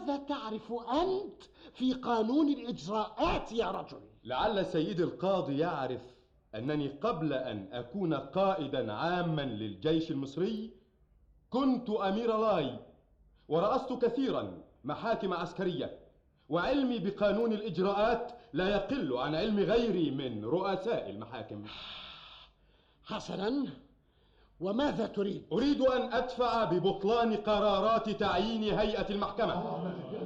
ماذا تعرف أنت في قانون الإجراءات يا رجل؟ لعل سيد القاضي يعرف أنني قبل أن أكون قائدا عاما للجيش المصري كنت أمير لاي، ورأست كثيرا محاكم عسكرية، وعلمي بقانون الإجراءات لا يقل عن علم غيري من رؤساء المحاكم. حسنا، وماذا تريد؟ أريد أن أدفع ببطلان قرارات تعيين هيئة المحكمة.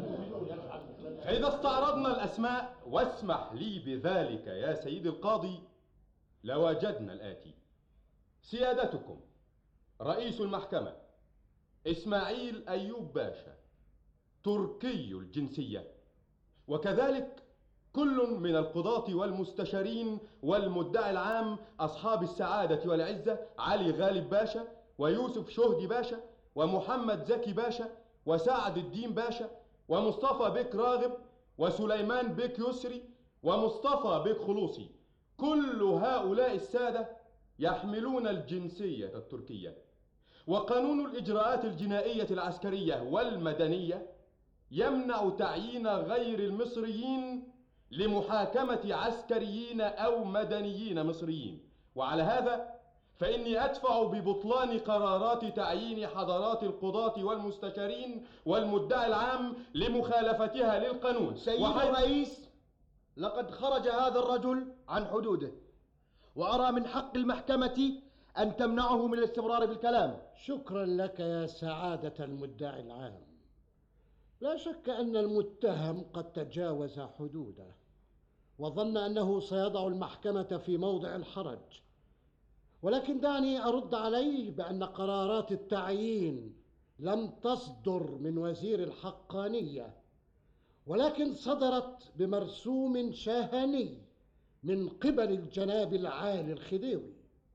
فإذا استعرضنا الأسماء، واسمح لي بذلك يا سيد القاضي، لوجدنا الآتي: سيادتكم رئيس المحكمة إسماعيل أيوب باشا، تركي الجنسية، وكذلك كل من القضاة والمستشارين والمدعي العام أصحاب السعادة والعزة علي غالب باشا، ويوسف شهدي باشا، ومحمد زكي باشا، وسعد الدين باشا، ومصطفى بك راغب، وسليمان بك يسري، ومصطفى بك خلوصي. كل هؤلاء السادة يحملون الجنسية التركية، وقانون الإجراءات الجنائية العسكرية والمدنية يمنع تعيين غير المصريين لمحاكمة عسكريين أو مدنيين مصريين. وعلى هذا فإني أدفع ببطلان قرارات تعيين حضرات القضاة والمستشارين والمدعي العام لمخالفتها للقانون. سيد الرئيس، لقد خرج هذا الرجل عن حدوده، وأرى من حق المحكمة أن تمنعه من الاستمرار بالكلام. شكرا لك يا سعادة المدعي العام. لا شك أن المتهم قد تجاوز حدوده وظن أنه سيضع المحكمة في موضع الحرج، ولكن دعني أرد عليه بأن قرارات التعيين لم تصدر من وزير الحقانية، ولكن صدرت بمرسوم شاهني من قبل الجناب العالي الخديوي.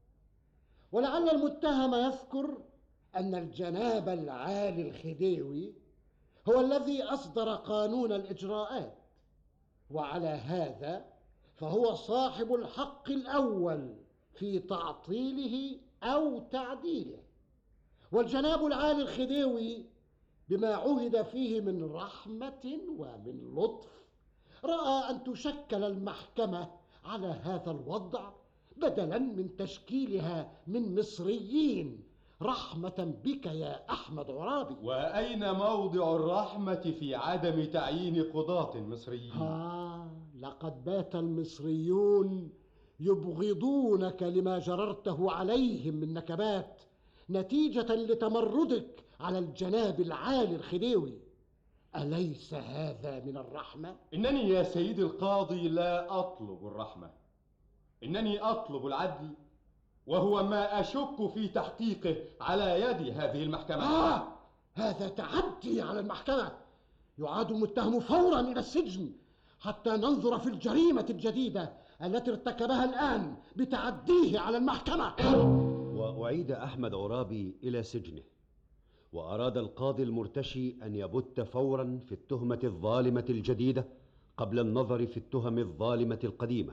ولعل المتهم يذكر أن الجناب العالي الخديوي هو الذي أصدر قانون الإجراءات، وعلى هذا فهو صاحب الحق الأول في تعطيله أو تعديله. والجناب العالي الخديوي بما عهد فيه من رحمة ومن لطف رأى أن تشكل المحكمة على هذا الوضع بدلا من تشكيلها من مصريين، رحمة بك يا أحمد عرابي. وأين موضع الرحمة في عدم تعيين قضاة مصريين؟ لقد بات المصريون يبغضونك لما جررته عليهم من نكبات نتيجة لتمردك على الجناب العالي الخديوي. أليس هذا من الرحمة؟ إنني يا سيد القاضي لا أطلب الرحمة، إنني أطلب العدل، وهو ما أشك في تحقيقه على يد هذه المحكمة. هذا تعدي على المحكمة. يعاد المتهم فورا إلى السجن حتى ننظر في الجريمة الجديدة التي ارتكبها الآن بتعديه على المحكمة. وأعيد أحمد عرابي إلى سجنه، وأراد القاضي المرتشي أن يبت فورا في التهمة الظالمة الجديدة قبل النظر في التهم الظالمة القديمة،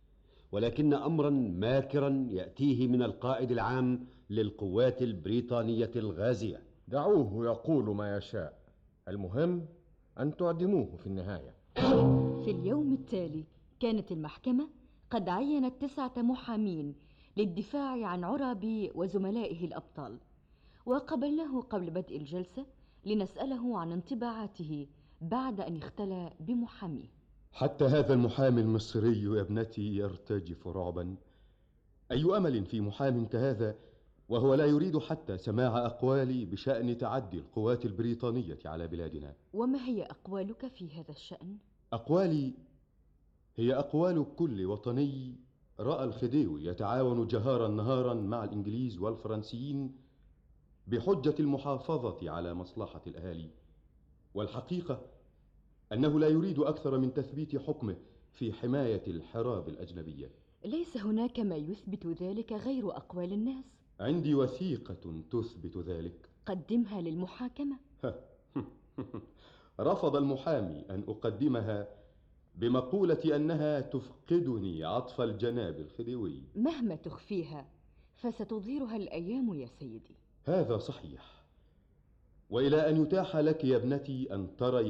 ولكن أمرا ماكرا يأتيه من القائد العام للقوات البريطانية الغازية. دعوه يقول ما يشاء، المهم أن تعدموه في النهاية. في اليوم التالي كانت المحكمة قد عينت 9 محامين للدفاع عن عرابي وزملائه الأبطال، وقبلناه قبل بدء الجلسة لنسأله عن انطباعاته بعد أن اختلى بمحاميه. حتى هذا المحامي المصري يا ابنتي يرتجف رعبا. أي أمل في محام كهذا وهو لا يريد حتى سماع أقوالي بشأن تعدي القوات البريطانية على بلادنا؟ وما هي أقوالك في هذا الشأن؟ أقوالي هي أقوال كل وطني رأى الخديوي يتعاون جهارا نهارا مع الإنجليز والفرنسيين بحجة المحافظة على مصلحة الأهالي، والحقيقة أنه لا يريد أكثر من تثبيت حكمه في حماية الحراب الأجنبية. ليس هناك ما يثبت ذلك غير أقوال الناس. عندي وثيقة تثبت ذلك. قدمها للمحاكمة. رفض المحامي أن أقدمها بمقولة أنها تفقدني عطف الجناب الخديوي. مهما تخفيها فستظهرها الأيام يا سيدي. هذا صحيح، وإلى أن يتاح لك يا ابنتي أن تري